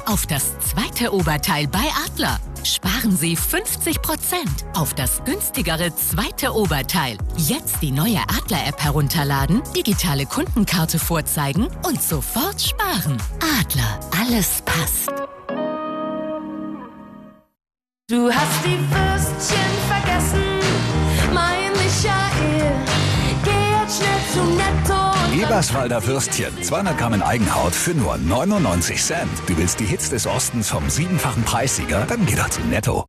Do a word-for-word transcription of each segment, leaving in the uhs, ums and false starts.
auf das zweite Oberteil bei Adler. Sparen Sie fünfzig Prozent auf das günstigere zweite Oberteil. Jetzt die neue Adler-App herunterladen, digitale Kundenkarte vorzeigen und sofort sparen. Adler, alles passt. Du hast die Würstchen vergessen, mein Michael. Geh jetzt schnell zu Netto. Eberswalder Würstchen, zweihundert Gramm in Eigenhaut für nur neunundneunzig Cent. Du willst die Hits des Ostens vom siebenfachen Preissieger? Dann geh doch zu Netto.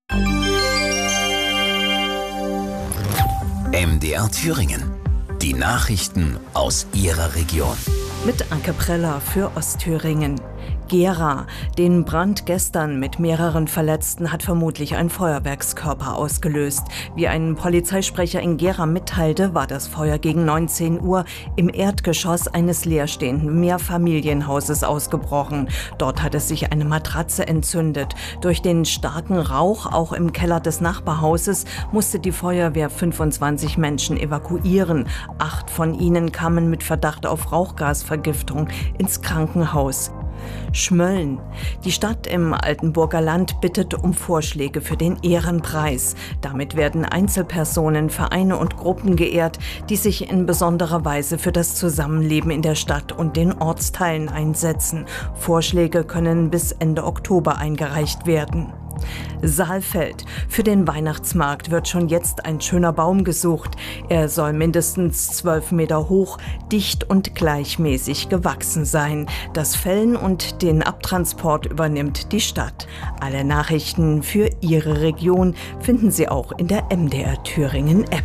M D R Thüringen. Die Nachrichten aus Ihrer Region. Mit Anke Preller für Ostthüringen. Gera. Den Brand gestern mit mehreren Verletzten hat vermutlich ein Feuerwerkskörper ausgelöst. Wie ein Polizeisprecher in Gera mitteilte, war das Feuer gegen neunzehn Uhr im Erdgeschoss eines leerstehenden Mehrfamilienhauses ausgebrochen. Dort hat es sich eine Matratze entzündet. Durch den starken Rauch, auch im Keller des Nachbarhauses, musste die Feuerwehr fünfundzwanzig Menschen evakuieren. Acht von ihnen kamen mit Verdacht auf Rauchgasvergiftung ins Krankenhaus. Schmölln. Die Stadt im Altenburger Land bittet um Vorschläge für den Ehrenpreis. Damit werden Einzelpersonen, Vereine und Gruppen geehrt, die sich in besonderer Weise für das Zusammenleben in der Stadt und den Ortsteilen einsetzen. Vorschläge können bis Ende Oktober eingereicht werden. Saalfeld. Für den Weihnachtsmarkt wird schon jetzt ein schöner Baum gesucht. Er soll mindestens zwölf Meter hoch, dicht und gleichmäßig gewachsen sein. Das Fällen und den Abtransport übernimmt die Stadt. Alle Nachrichten für Ihre Region finden Sie auch in der M D R Thüringen App.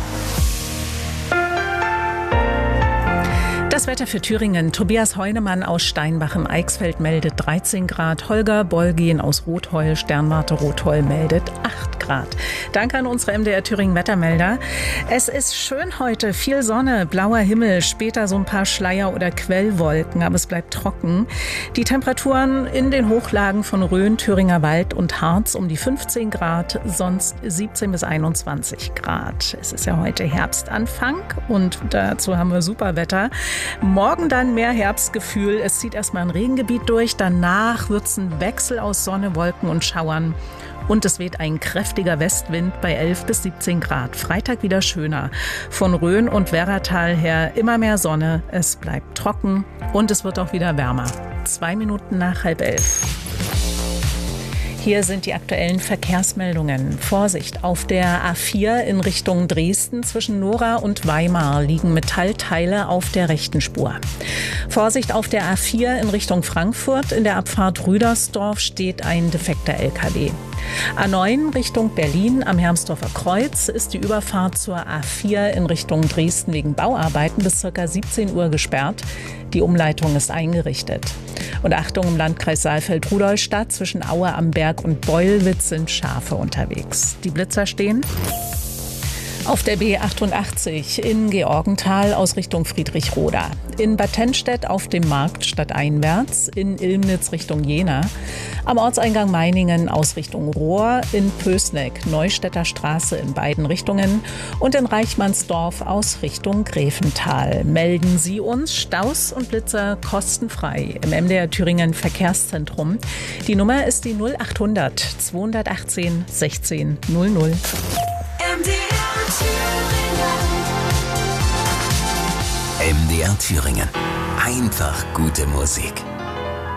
Das Wetter für Thüringen. Tobias Heunemann aus Steinbach im Eichsfeld meldet dreizehn Grad. Holger Bolgien aus Rotheul, Sternwarte Rotheul, meldet acht Grad. Danke an unsere M D R Thüringen Wettermelder. Es ist schön heute. Viel Sonne, blauer Himmel, später so ein paar Schleier- oder Quellwolken, aber es bleibt trocken. Die Temperaturen in den Hochlagen von Rhön, Thüringer Wald und Harz um die fünfzehn Grad, sonst siebzehn bis einundzwanzig Grad. Es ist ja heute Herbstanfang und dazu haben wir super Wetter. Morgen dann mehr Herbstgefühl. Es zieht erstmal ein Regengebiet durch. Danach wird es ein Wechsel aus Sonne, Wolken und Schauern. Und es weht ein kräftiger Westwind bei elf bis siebzehn Grad. Freitag wieder schöner. Von Rhön und Werratal her immer mehr Sonne. Es bleibt trocken und es wird auch wieder wärmer. Zwei Minuten nach halb elf. Hier sind die aktuellen Verkehrsmeldungen. Vorsicht, auf der A vier in Richtung Dresden zwischen Nora und Weimar liegen Metallteile auf der rechten Spur. Vorsicht, auf der A vier in Richtung Frankfurt in der Abfahrt Rüdersdorf steht ein defekter L K W. A neun Richtung Berlin am Hermsdorfer Kreuz ist die Überfahrt zur A vier in Richtung Dresden wegen Bauarbeiten bis ca. siebzehn Uhr gesperrt. Die Umleitung ist eingerichtet. Und Achtung, im Landkreis Saalfeld-Rudolstadt zwischen Aue am Berg und Beulwitz sind Schafe unterwegs. Die Blitzer stehen auf der B achtundachtzig in Georgenthal aus Richtung Friedrichroda, in Bad Tennstedt auf dem Markt stadteinwärts, in Ilmnitz Richtung Jena, am Ortseingang Meiningen aus Richtung Rohr, in Pößneck Neustädter Straße in beiden Richtungen und in Reichmannsdorf aus Richtung Gräfental. Melden Sie uns Staus und Blitzer kostenfrei im M D R Thüringen Verkehrszentrum. Die Nummer ist die null achthundert zweihundertachtzehn sechzehn null null. M D R Thüringen. Einfach gute Musik.